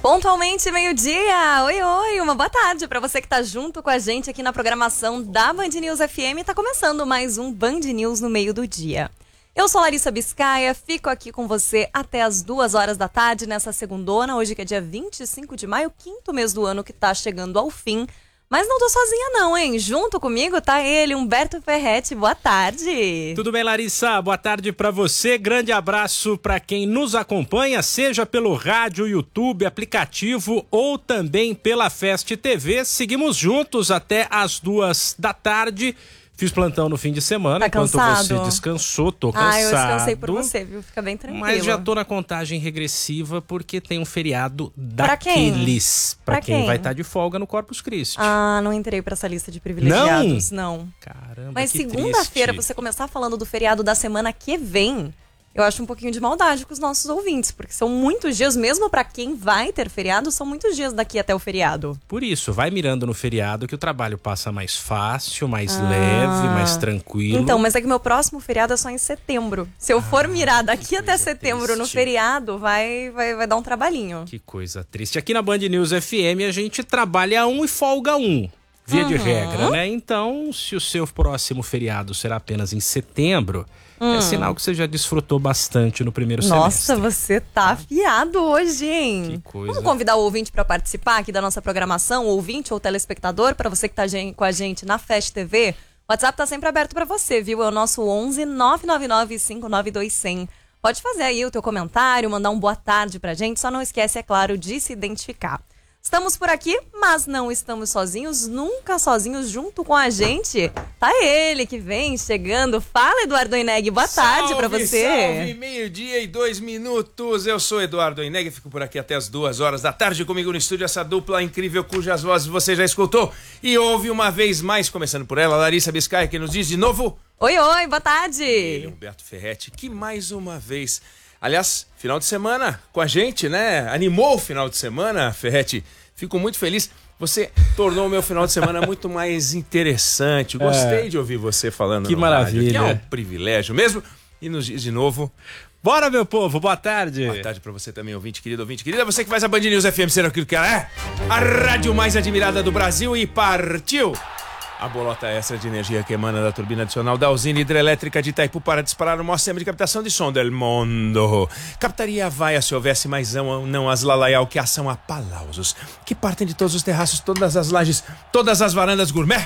Pontualmente, meio-dia. Oi, oi, uma boa tarde para você que tá junto com a gente aqui na programação da Band News FM. Tá começando mais um Band News no meio do dia. Eu sou Larissa Biscaia, fico aqui com você até as 2 horas da tarde nessa segundona, hoje que é dia 25 de maio, quinto mês do ano que tá chegando ao fim. Mas não tô sozinha não, hein? Junto comigo tá ele, Humberto Ferretti. Boa tarde. Tudo bem, Larissa? Boa tarde pra você. Grande abraço pra quem nos acompanha, seja pelo rádio, YouTube, aplicativo ou também pela Fest TV. Seguimos juntos até as 2 da tarde. Fiz plantão no fim de semana, tá enquanto cansado? você descansou, tô cansado. Eu descansei por você, viu? Fica bem tranquilo. Mas já tô na contagem regressiva porque tem um feriado daqueles. Pra quem vai estar de folga no Corpus Christi. Ah, não entrei pra essa lista de privilegiados, não. Caramba, mas que segunda-feira, triste. você começar falando do feriado da semana que vem, eu acho um pouquinho de maldade com os nossos ouvintes, porque são muitos dias, mesmo pra quem vai ter feriado, são muitos dias daqui até o feriado. Por isso, vai mirando no feriado que o trabalho passa mais fácil, mais leve, mais tranquilo. Então, mas é que meu próximo feriado é só em setembro. Se eu for mirar daqui até setembro triste. no feriado, vai dar um trabalhinho. Que coisa triste. Aqui na Band News FM a gente trabalha um e folga um, via de regra, né? Então, se o seu próximo feriado será apenas em setembro, é sinal que você já desfrutou bastante no primeiro semestre. Nossa, você tá afiado hoje, hein? Que coisa. Vamos convidar o ouvinte para participar aqui da nossa programação, ouvinte ou telespectador, para você que tá com a gente na Fest TV. O WhatsApp tá sempre aberto para você, viu? É o nosso 11 999 592 100. Pode fazer aí o teu comentário, mandar um boa tarde pra gente, só não esquece, é claro, de se identificar. Estamos por aqui, mas não estamos sozinhos, nunca sozinhos. Junto com a gente tá ele que vem chegando. Fala, Eduardo Oineg, boa tarde pra você. Salve, meio-dia e 2 minutos. Eu sou Eduardo Oineg, fico por aqui até as 2 horas da tarde. Comigo no estúdio essa dupla incrível cujas vozes você já escutou e ouve uma vez mais, começando por ela, Larissa Biscaia, que nos diz de novo... Oi, oi, boa tarde. E Humberto Ferretti, que mais uma vez... Aliás, final de semana com a gente, né? Animou o final de semana, Ferretti. Fico muito feliz. Você tornou o meu final de semana muito mais interessante. Gostei de ouvir você falando. Que maravilha. Rádio, que é um privilégio mesmo. E nos diz de novo... Bora, meu povo, boa tarde. Boa tarde pra você também, ouvinte querida. Você que faz a Band News FM ser aquilo que ela é. A rádio mais admirada do Brasil e partiu. A bolota extra de energia que emana da turbina adicional da usina hidrelétrica de Itaipu para disparar o maior sistema de captação de som del mundo. Captaria vaia se houvesse mais não as lalaial que ação a palausos, que partem de todos os terraços, todas as lajes, todas as varandas gourmet.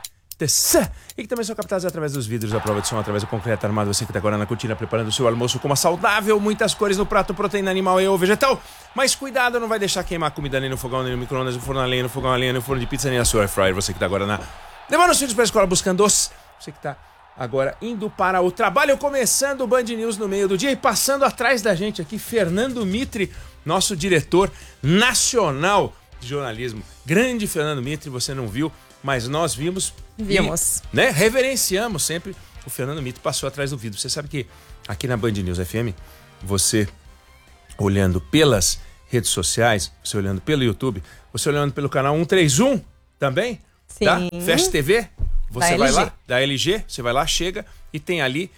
E que também são captadas através dos vidros da prova de som, através do concreto armado. Você que está agora na cortina preparando o seu almoço com uma saudável, muitas cores no prato, proteína animal e ou vegetal. Mas cuidado, não vai deixar queimar a comida nem no fogão, nem no micro-ondas, no forno a lenha, no fogão a lenha, no forno de pizza, nem na sua air fryer. Você que está agora levando os filhos para a escola buscando doce. Você que está agora indo para o trabalho, começando o Band News no meio do dia e passando atrás da gente aqui, Fernando Mitre, nosso diretor nacional de jornalismo. Grande Fernando Mitre, você não viu, mas nós vimos. Vimos. E, né, reverenciamos sempre. O Fernando Mitre passou atrás do vidro. Você sabe que aqui na Band News FM, você olhando pelas redes sociais, você olhando pelo YouTube, você olhando pelo canal 131 também, sim. Tá? Fest TV, você vai LG. lá, da LG, você vai lá, chega e tem ali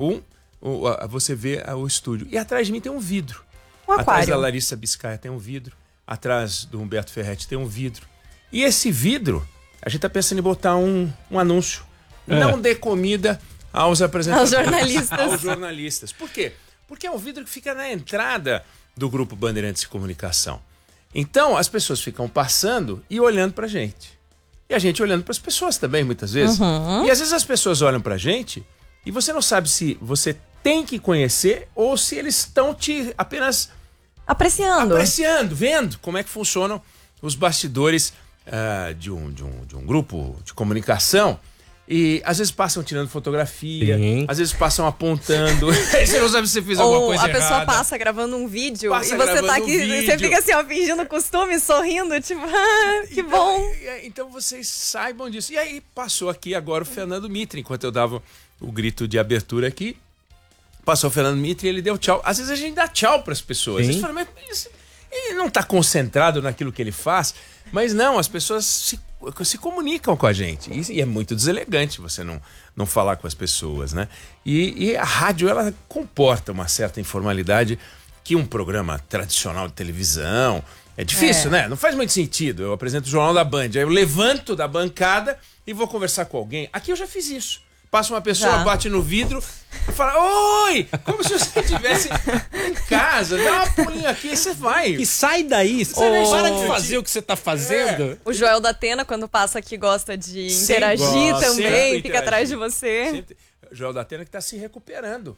você vê o estúdio. E atrás de mim tem um vidro. Atrás aquário. da Larissa Biscaia tem um vidro. Atrás do Humberto Ferretti tem um vidro. E esse vidro, a gente tá pensando em botar um anúncio. Não dê comida aos apresentadores. Aos jornalistas. Aos jornalistas. Por quê? Porque é um vidro que fica na entrada do Grupo Bandeirantes de Comunicação. Então, as pessoas ficam passando e olhando pra gente. E a gente olhando pras pessoas também, muitas vezes. E às vezes as pessoas olham pra gente e você não sabe se você tem que conhecer ou se eles estão te apenas... Apreciando, vendo como é que funcionam os bastidores de um grupo de comunicação. E às vezes passam tirando fotografia, às vezes passam apontando. Você não sabe se você fez alguma coisa errada. Ou a pessoa passa gravando um vídeo Passa e você tá aqui, vídeo. você fica assim, ó, fingindo costume, sorrindo, tipo, que então, bom. Então vocês saibam disso. E aí passou aqui agora o Fernando Mitre, enquanto eu dava o grito de abertura aqui. Passou o Fernando Mitre e ele deu tchau. Às vezes a gente dá tchau pras pessoas. Eles falam, mas ele não tá concentrado naquilo que ele faz. Mas não, as pessoas se comunicam com a gente. E é muito deselegante você não falar com as pessoas, né? E a rádio, ela comporta uma certa informalidade que um programa tradicional de televisão É difícil, né? Não faz muito sentido. Eu apresento o Jornal da Band, aí eu levanto da bancada e vou conversar com alguém. Aqui eu já fiz isso. Passa uma pessoa, bate no vidro e fala, oi! Como se você estivesse em casa. Dá uma pulinha aqui e você vai. E sai daí. Você para de fazer o que você tá fazendo. O Joel da Atena, quando passa aqui, gosta de interagir também, fica atrás de você. Sempre. O Joel da Atena que tá se recuperando.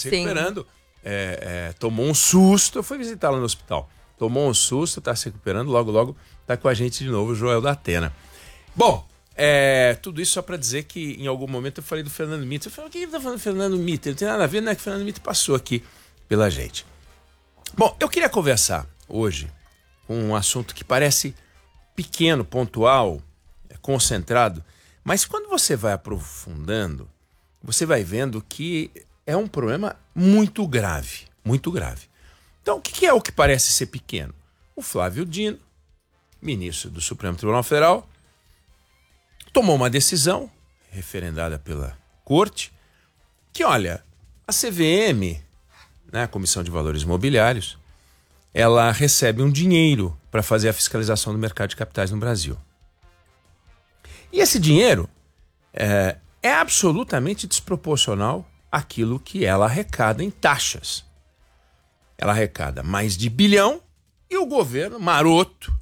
Tomou um susto. Eu fui visitá-lo no hospital. Tomou um susto, tá se recuperando. Logo tá com a gente de novo, o Joel da Atena. Bom, tudo isso só para dizer que em algum momento eu falei do Fernando Mitter. Eu falei, o que ele tá falando do Fernando Mitter? Não tem nada a ver, né? Que o Fernando Mitter passou aqui pela gente. Bom, eu queria conversar hoje com um assunto que parece pequeno, pontual, concentrado, mas quando você vai aprofundando, você vai vendo que é um problema muito grave, muito grave. Então, o que é o que parece ser pequeno? O Flávio Dino, ministro do Supremo Tribunal Federal, tomou uma decisão, referendada pela Corte, que, olha, a CVM, né, a Comissão de Valores Imobiliários, ela recebe um dinheiro para fazer a fiscalização do mercado de capitais no Brasil. E esse dinheiro é absolutamente desproporcional àquilo que ela arrecada em taxas. Ela arrecada mais de 1 bilhão e o governo, maroto,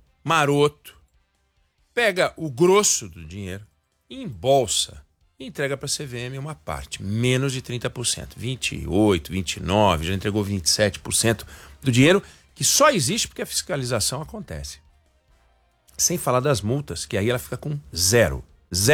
pega o grosso do dinheiro, embolsa e entrega para a CVM uma parte, menos de 30%, 28%, 29%, já entregou 27% do dinheiro, que só existe porque a fiscalização acontece. Sem falar das multas, que aí ela fica com zero.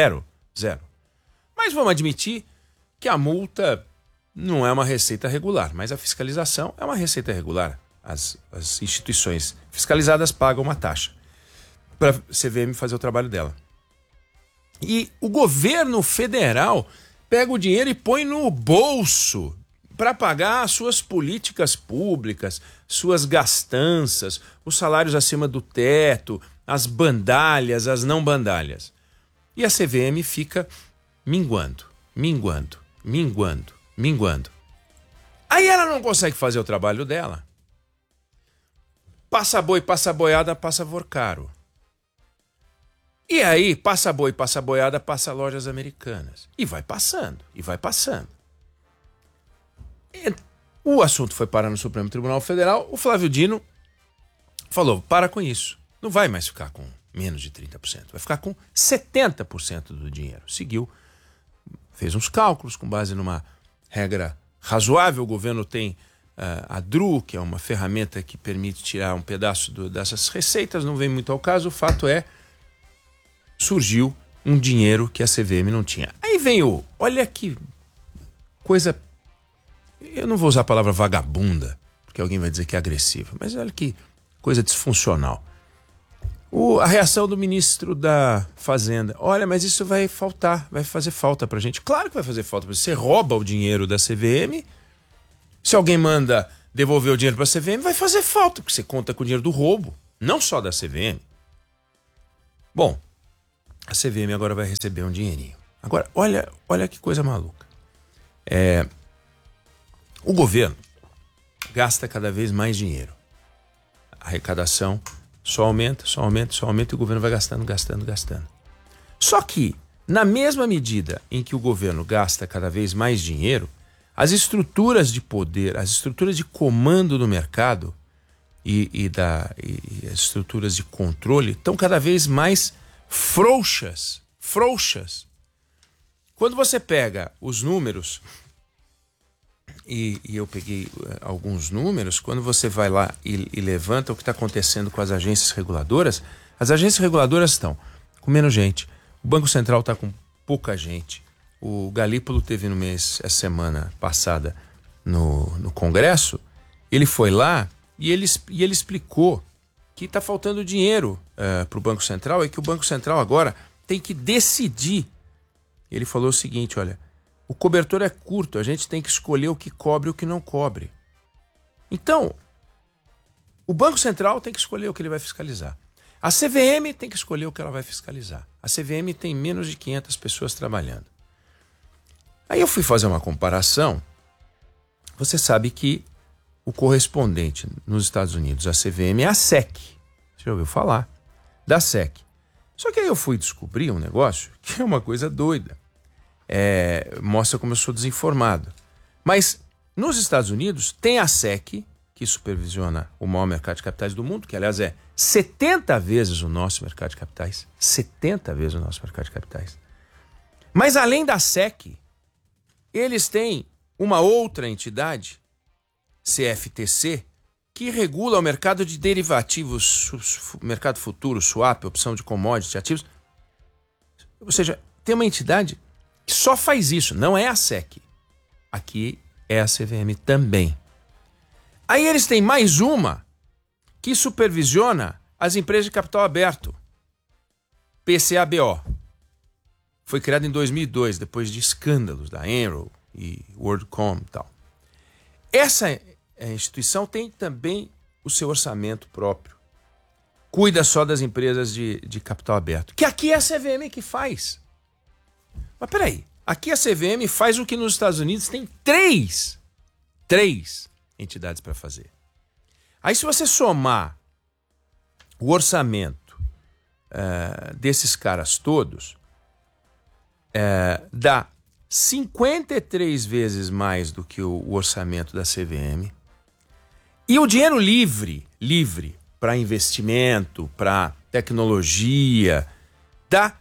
Mas vamos admitir que a multa não é uma receita regular, mas a fiscalização é uma receita regular. As instituições fiscalizadas pagam uma taxa para a CVM fazer o trabalho dela. E o governo federal pega o dinheiro e põe no bolso para pagar as suas políticas públicas, suas gastanças, os salários acima do teto, as bandalhas, as não bandalhas. E a CVM fica minguando. Aí ela não consegue fazer o trabalho dela. Passa boi, passa boiada, passa vorcaro. E aí, passa boi, passa boiada, passa lojas americanas. E vai passando. E o assunto foi parar no Supremo Tribunal Federal. O Flávio Dino falou, para com isso. Não vai mais ficar com menos de 30%. Vai ficar com 70% do dinheiro. Seguiu, fez uns cálculos com base numa regra razoável. O governo tem a DRU, que é uma ferramenta que permite tirar um pedaço dessas receitas. Não vem muito ao caso. O fato é, surgiu um dinheiro que a CVM não tinha. Aí vem olha que coisa, eu não vou usar a palavra vagabunda, porque alguém vai dizer que é agressiva, mas olha que coisa disfuncional. A reação do ministro da Fazenda, olha, mas isso vai fazer falta pra gente. Claro que vai fazer falta, você rouba o dinheiro da CVM, se alguém manda devolver o dinheiro pra CVM, vai fazer falta, porque você conta com o dinheiro do roubo, não só da CVM. Bom, a CVM agora vai receber um dinheirinho. Agora, olha que coisa maluca. O governo gasta cada vez mais dinheiro. A arrecadação só aumenta e o governo vai gastando. Só que, na mesma medida em que o governo gasta cada vez mais dinheiro, as estruturas de poder, as estruturas de comando do mercado e as estruturas de controle estão cada vez mais frouxas. Quando você pega os números, e eu peguei alguns números, quando você vai lá e levanta o que está acontecendo com as agências reguladoras, as agências reguladoras estão com menos gente, o Banco Central está com pouca gente, o Galípolo teve essa semana passada no Congresso, ele foi lá e ele explicou que está faltando dinheiro para o Banco Central e que o Banco Central agora tem que decidir. Ele falou o seguinte, olha, o cobertor é curto, a gente tem que escolher o que cobre e o que não cobre. Então, o Banco Central tem que escolher o que ele vai fiscalizar. A CVM tem que escolher o que ela vai fiscalizar. A CVM tem menos de 500 pessoas trabalhando. Aí eu fui fazer uma comparação. Você sabe que o correspondente nos Estados Unidos, a CVM, é a SEC. Já ouviu falar da SEC. Só que aí eu fui descobrir um negócio que é uma coisa doida. Mostra como eu sou desinformado. Mas nos Estados Unidos tem a SEC, que supervisiona o maior mercado de capitais do mundo, que aliás é 70 vezes o nosso mercado de capitais. 70 vezes o nosso mercado de capitais. Mas além da SEC, eles têm uma outra entidade, CFTC, que regula o mercado de derivativos, mercado futuro, swap, opção de commodity, ativos. Ou seja, tem uma entidade que só faz isso, não é a SEC. Aqui é a CVM também. Aí eles têm mais uma que supervisiona as empresas de capital aberto, PCABO. Foi criada em 2002, depois de escândalos da Enron e WorldCom e tal. Essa instituição tem também o seu orçamento próprio. Cuida só das empresas de capital aberto. Que aqui é a CVM que faz. Mas peraí, aqui a CVM faz o que nos Estados Unidos tem três entidades para fazer. Aí se você somar o orçamento desses caras todos, dá 53 vezes mais do que o orçamento da CVM. E o dinheiro livre para investimento, para tecnologia, dá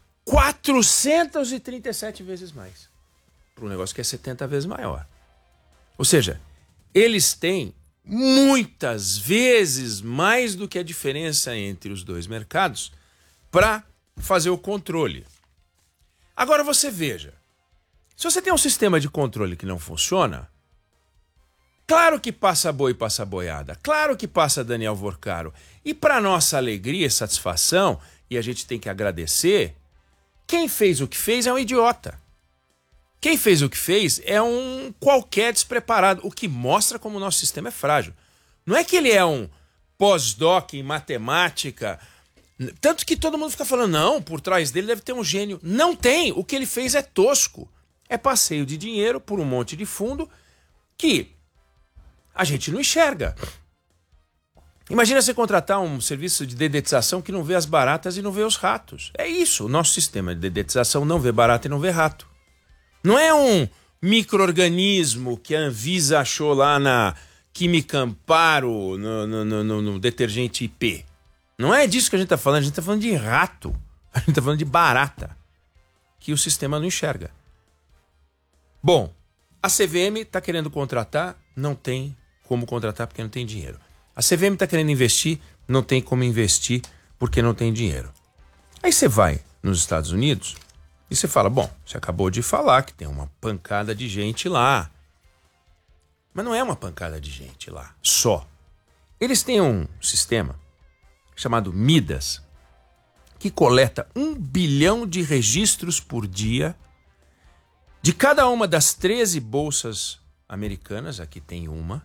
437 vezes mais. Para um negócio que é 70 vezes maior. Ou seja, eles têm muitas vezes mais do que a diferença entre os dois mercados para fazer o controle. Agora você veja, se você tem um sistema de controle que não funciona, claro que passa boi e passa boiada, claro que passa Daniel Vorcaro. E para nossa alegria e satisfação, e a gente tem que agradecer, quem fez o que fez é um idiota. Quem fez o que fez é um qualquer despreparado, o que mostra como o nosso sistema é frágil. Não é que ele é um pós-doc em matemática, tanto que todo mundo fica falando, não, por trás dele deve ter um gênio. Não tem, o que ele fez é tosco. É passeio de dinheiro por um monte de fundo que a gente não enxerga. Imagina você contratar um serviço de dedetização que não vê as baratas e não vê os ratos. É isso, o nosso sistema de dedetização não vê barata e não vê rato. Não é um micro-organismo que a Anvisa achou lá na Química Amparo, no detergente IP. Não é disso que a gente está falando de rato. A gente está falando de barata, que o sistema não enxerga. Bom, a CVM está querendo contratar, não tem como contratar porque não tem dinheiro. A CVM está querendo investir, não tem como investir porque não tem dinheiro. Aí você vai nos Estados Unidos e você fala, bom, você acabou de falar que tem uma pancada de gente lá. Mas não é uma pancada de gente lá, só. Eles têm um sistema chamado Midas, que coleta 1 bilhão de registros por dia de cada uma das 13 bolsas americanas. Aqui tem uma.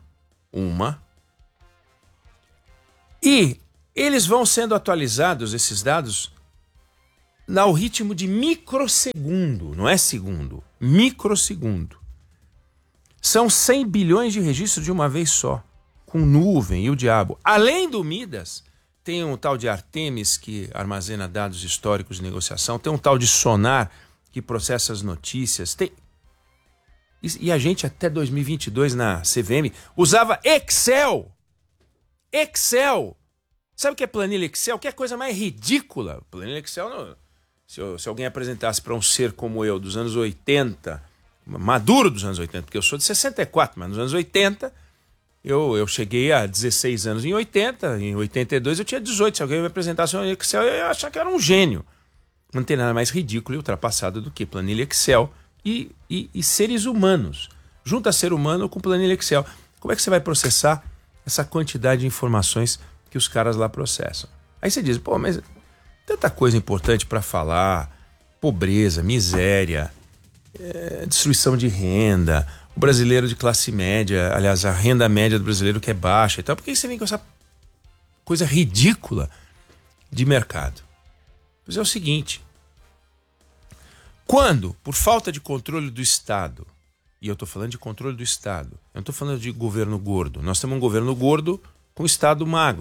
E eles vão sendo atualizados, esses dados, ao ritmo de microsegundo, não é segundo, microsegundo. São 100 bilhões de registros de uma vez só, com nuvem e o diabo. Além do Midas, tem um tal de Artemis que armazena dados históricos de negociação, tem um tal de Sonar que processa as notícias, tem... E a gente até 2022 na CVM usava Excel. Excel. Sabe o que é planilha Excel? Que é a coisa mais ridícula. Planilha Excel, não... se alguém apresentasse para um ser como eu dos anos 80, maduro dos anos 80, porque eu sou de 64, mas nos anos 80, eu cheguei a 16 anos em 80, em 82 eu tinha 18. Se alguém me apresentasse um Excel, eu ia achar que era um gênio. Não tem nada mais ridículo e ultrapassado do que planilha Excel e seres humanos. Junta ser humano com planilha Excel. Como é que você vai processar essa quantidade de informações que os caras lá processam? Aí você diz, pô, mas tanta coisa importante para falar, pobreza, miséria, destruição de renda, o brasileiro de classe média, aliás, a renda média do brasileiro que é baixa e tal. Por que você vem com essa coisa ridícula de mercado? Pois é o seguinte, quando, por falta de controle do Estado, e eu estou falando de controle do Estado, eu não estou falando de governo gordo, nós temos um governo gordo com Estado magro.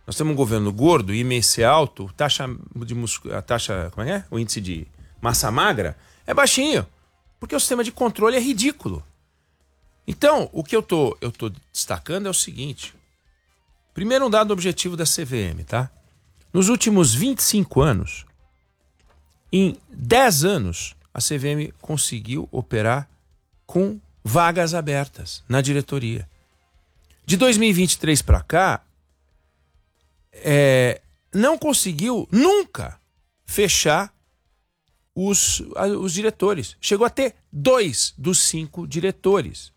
Nós temos um governo gordo, IMC alto, como é? O índice de massa magra é baixinho, porque o sistema de controle é ridículo. Então, o que eu tô destacando é o seguinte. Primeiro, um dado objetivo da CVM, tá? Nos últimos 25 anos, em 10 anos, a CVM conseguiu operar com vagas abertas na diretoria. De 2023 para cá, não conseguiu nunca fechar os diretores. Chegou a ter 2 dos 5 diretores.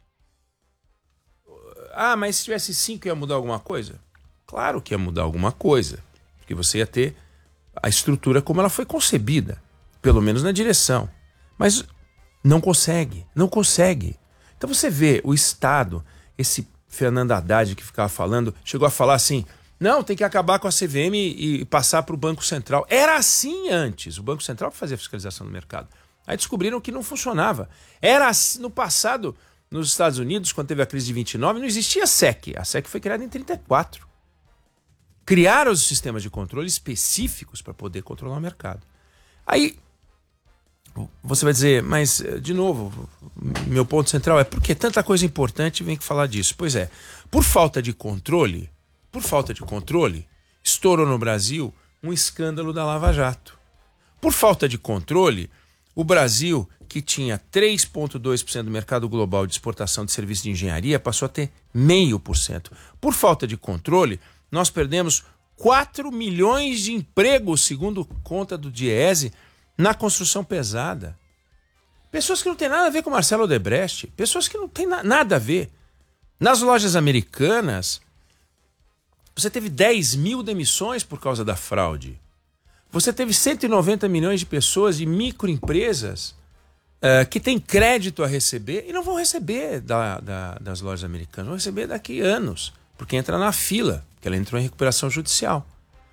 Ah, mas se tivesse 5 ia mudar alguma coisa? Claro que ia mudar alguma coisa. Porque você ia ter a estrutura como ela foi concebida. Pelo menos na direção. Mas não consegue. Então você vê o Estado, esse Fernando Haddad que ficava falando, chegou a falar assim, não, tem que acabar com a CVM e passar para o Banco Central. Era assim antes. O Banco Central fazia fiscalização do mercado. Aí descobriram que não funcionava. Era assim, no passado, nos Estados Unidos, quando teve a crise de 29, não existia SEC. A SEC foi criada em 34. Criaram os sistemas de controle específicos para poder controlar o mercado. Aí, você vai dizer, mas, de novo, meu ponto central é por que tanta coisa importante vem que falar disso? Pois é, por falta de controle, estourou no Brasil um escândalo da Lava Jato. Por falta de controle, o Brasil, que tinha 3,2% do mercado global de exportação de serviços de engenharia, passou a ter 0,5%. Por falta de controle, nós perdemos 4 milhões de empregos, segundo conta do Diese, na construção pesada. Pessoas que não têm nada a ver com Marcelo Odebrecht, pessoas que não têm nada a ver. Nas lojas americanas, você teve 10 mil demissões por causa da fraude. Você teve 190 milhões de pessoas, de microempresas, que têm crédito a receber e não vão receber das lojas americanas, vão receber daqui a anos, porque entra na fila, porque ela entrou em recuperação judicial.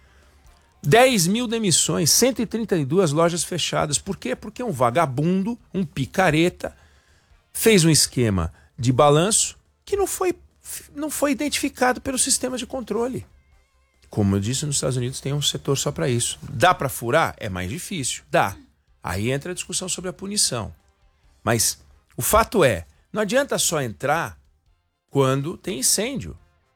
10 mil demissões, 132 lojas fechadas. Por quê? Porque um vagabundo, um picareta, fez um esquema de balanço que não foi identificado pelo sistema de controle. Como eu disse, nos Estados Unidos tem um setor só para isso. Dá para furar? É mais difícil. Dá. Aí entra a discussão sobre a punição. Mas o fato é, não adianta só entrar quando tem incêndio.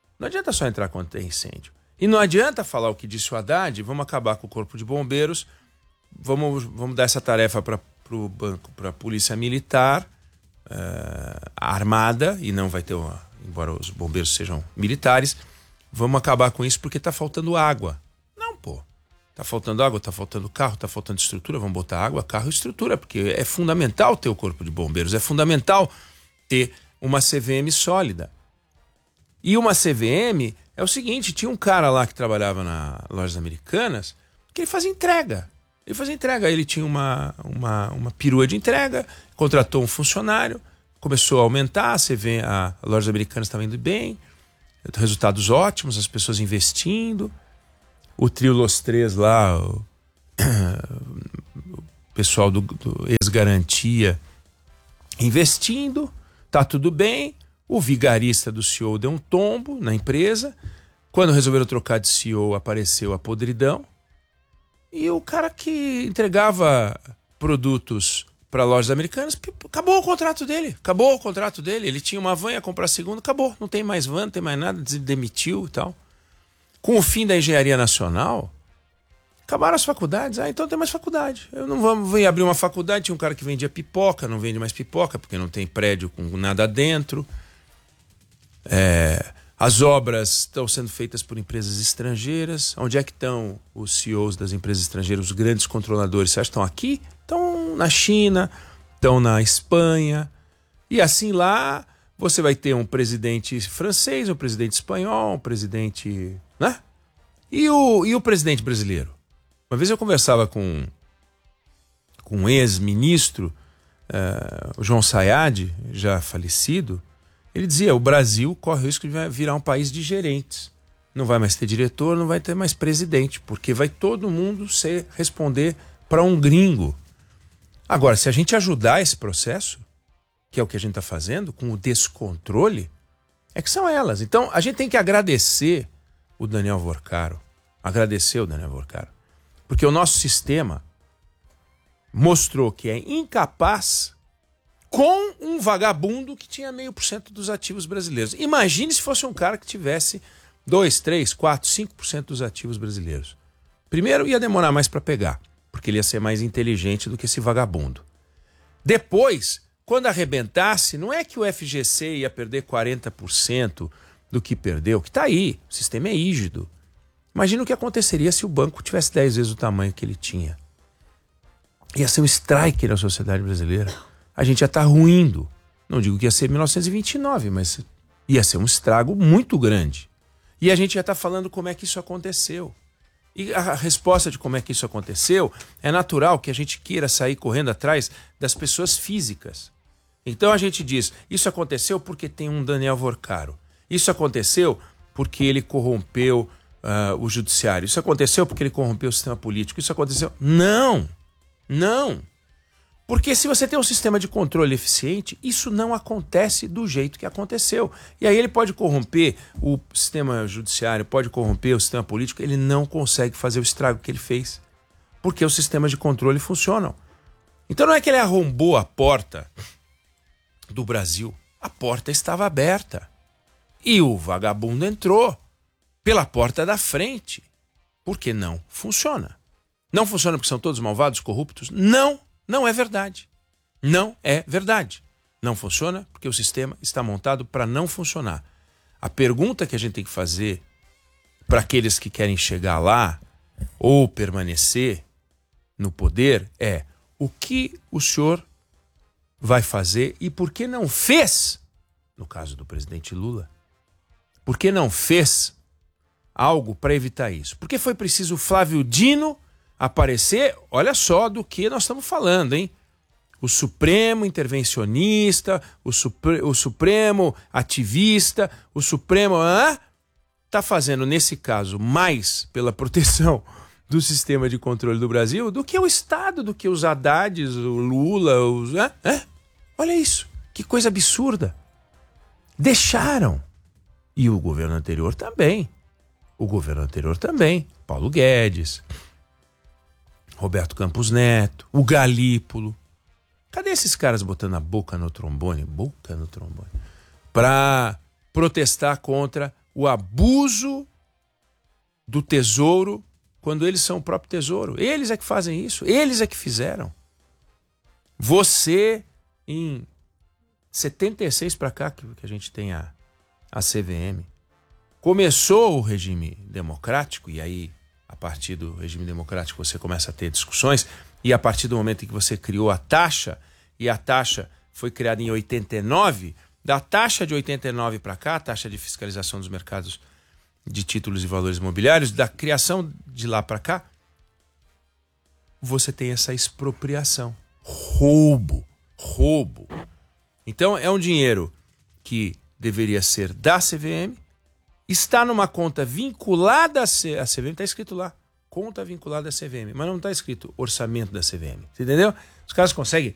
E não adianta falar o que disse o Haddad, vamos acabar com o Corpo de Bombeiros, vamos dar essa tarefa para a Polícia Militar, armada, e não vai ter, embora os bombeiros sejam militares, vamos acabar com isso porque está faltando água. Não, pô. Está faltando água, está faltando carro, está faltando estrutura, vamos botar água, carro e estrutura, porque é fundamental ter o Corpo de Bombeiros, é fundamental ter uma CVM sólida. E uma CVM é o seguinte, tinha um cara lá que trabalhava nas lojas americanas que ele fazia entrega. Ele tinha uma perua de entrega, contratou um funcionário, começou a aumentar, a lojas americanas estava indo bem, resultados ótimos, as pessoas investindo, o trio Los Três lá, o pessoal do ex-garantia investindo, tá tudo bem. O vigarista do CEO deu um tombo na empresa. Quando resolveram trocar de CEO, apareceu a podridão. E o cara que entregava produtos para lojas americanas, acabou o contrato dele. Ele tinha uma van, ia comprar a segunda, acabou. Não tem mais van, não tem mais nada, demitiu e tal. Com o fim da engenharia nacional, acabaram as faculdades. Então tem mais faculdade. Eu não vou abrir uma faculdade. Tinha um cara que vendia pipoca, não vende mais pipoca, porque não tem prédio com nada dentro. As obras estão sendo feitas por empresas estrangeiras. Onde é que estão os CEOs das empresas estrangeiras, os grandes controladores? Você acha que estão aqui? Estão na China, estão na Espanha. E assim lá você vai ter um presidente francês, um presidente espanhol, um presidente... né? E o presidente brasileiro? Uma vez eu conversava com um ex-ministro, o João Sayad, já falecido. Ele dizia, o Brasil corre o risco de virar um país de gerentes. Não vai mais ter diretor, não vai ter mais presidente, porque vai todo mundo responder para um gringo. Agora, se a gente ajudar esse processo, que é o que a gente está fazendo, com o descontrole, é que são elas. Então, a gente tem que agradecer o Daniel Vorcaro, agradecer o Daniel Vorcaro, porque o nosso sistema mostrou que é incapaz com um vagabundo que tinha 0,5% dos ativos brasileiros. Imagine se fosse um cara que tivesse 2, 3, 4, 5% dos ativos brasileiros. Primeiro, ia demorar mais para pegar, porque ele ia ser mais inteligente do que esse vagabundo. Depois, quando arrebentasse, não é que o FGC ia perder 40% do que perdeu, que está aí, o sistema é rígido. Imagina o que aconteceria se o banco tivesse 10 vezes o tamanho que ele tinha. Ia ser um strike na sociedade brasileira. A gente ia estar ruindo. Não digo que ia ser 1929, mas ia ser um estrago muito grande. E a gente já está falando como é que isso aconteceu. E a resposta de como é que isso aconteceu é natural que a gente queira sair correndo atrás das pessoas físicas. Então a gente diz, isso aconteceu porque tem um Daniel Vorcaro. Isso aconteceu porque ele corrompeu o judiciário. Isso aconteceu porque ele corrompeu o sistema político. Isso aconteceu... Não! Não! Porque se você tem um sistema de controle eficiente, isso não acontece do jeito que aconteceu. E aí ele pode corromper o sistema judiciário, pode corromper o sistema político, ele não consegue fazer o estrago que ele fez. Porque os sistemas de controle funcionam. Então não é que ele arrombou a porta do Brasil. A porta estava aberta. E o vagabundo entrou pela porta da frente. Porque não funciona. Não funciona porque são todos malvados, corruptos? Não, não é verdade. Não é verdade. Não funciona porque o sistema está montado para não funcionar. A pergunta que a gente tem que fazer para aqueles que querem chegar lá ou permanecer no poder é: o que o senhor vai fazer e por que não fez, no caso do presidente Lula, por que não fez algo para evitar isso? Porque foi preciso o Flávio Dino aparecer, olha só do que nós estamos falando, hein? O Supremo intervencionista, o Supremo ativista, o Supremo está fazendo, nesse caso, mais pela proteção do sistema de controle do Brasil do que o Estado, do que os Haddades, o Lula, Olha isso, que coisa absurda. Deixaram. E o governo anterior também. Paulo Guedes, Roberto Campos Neto, o Galípolo. Cadê esses caras botando a boca no trombone? Para protestar contra o abuso do tesouro, quando eles são o próprio tesouro. Eles é que fazem isso, eles é que fizeram. Você, em 76 para cá, que a gente tem a CVM, começou o regime democrático, e aí, a partir do regime democrático, você começa a ter discussões, e a partir do momento em que você criou a taxa, e a taxa foi criada em 89, da taxa de 89 para cá, a taxa de fiscalização dos mercados de títulos e valores imobiliários, da criação de lá para cá, você tem essa expropriação. Roubo. Então é um dinheiro que deveria ser da CVM, está numa conta vinculada à CVM, está escrito lá, conta vinculada à CVM, mas não está escrito orçamento da CVM, você entendeu? Os caras conseguem